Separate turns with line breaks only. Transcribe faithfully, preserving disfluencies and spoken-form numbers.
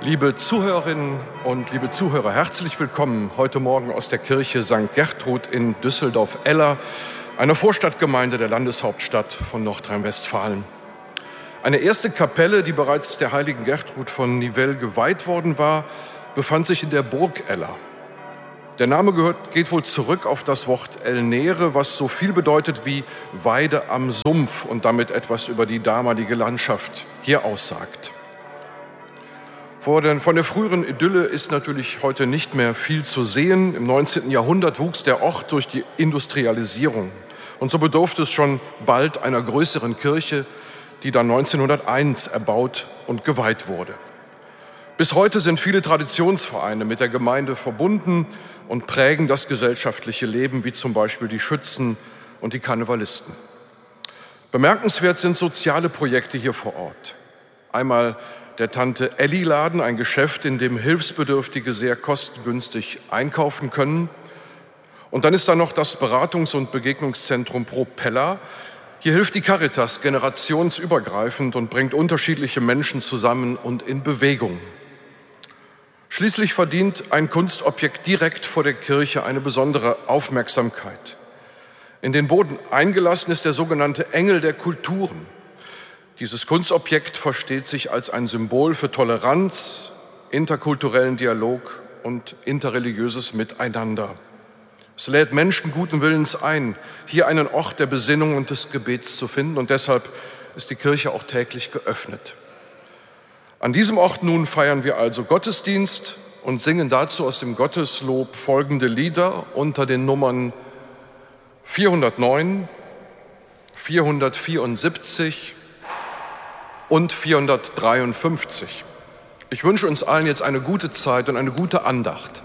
Liebe Zuhörerinnen und liebe Zuhörer, herzlich willkommen heute Morgen aus der Kirche Sankt Gertrud in Düsseldorf-Eller, einer Vorstadtgemeinde der Landeshauptstadt von Nordrhein-Westfalen. Eine erste Kapelle, die bereits der heiligen Gertrud von Nivelles geweiht worden war, befand sich in der Burg Eller. Der Name gehört, geht wohl zurück auf das Wort Elnere, was so viel bedeutet wie Weide am Sumpf und damit etwas über die damalige Landschaft hier aussagt. Von der früheren Idylle ist natürlich heute nicht mehr viel zu sehen. Im neunzehnten Jahrhundert wuchs der Ort durch die Industrialisierung. Und so bedurfte es schon bald einer größeren Kirche, die dann neunzehnhunderteins erbaut und geweiht wurde. Bis heute sind viele Traditionsvereine mit der Gemeinde verbunden und prägen das gesellschaftliche Leben, wie zum Beispiel die Schützen und die Karnevalisten. Bemerkenswert sind soziale Projekte hier vor Ort. Einmal der Tante Elli-Laden, ein Geschäft, in dem Hilfsbedürftige sehr kostengünstig einkaufen können. Und dann ist da noch das Beratungs- und Begegnungszentrum Propeller. Hier hilft die Caritas generationsübergreifend und bringt unterschiedliche Menschen zusammen und in Bewegung. Schließlich verdient ein Kunstobjekt direkt vor der Kirche eine besondere Aufmerksamkeit. In den Boden eingelassen ist der sogenannte Engel der Kulturen. Dieses Kunstobjekt versteht sich als ein Symbol für Toleranz, interkulturellen Dialog und interreligiöses Miteinander. Es lädt Menschen guten Willens ein, hier einen Ort der Besinnung und des Gebets zu finden, und deshalb ist die Kirche auch täglich geöffnet. An diesem Ort nun feiern wir also Gottesdienst und singen dazu aus dem Gotteslob folgende Lieder unter den Nummern vierhundertneun, vierhundertvierundsiebzig und vierhundertdreiundfünfzig. Ich wünsche uns allen jetzt eine gute Zeit und eine gute Andacht.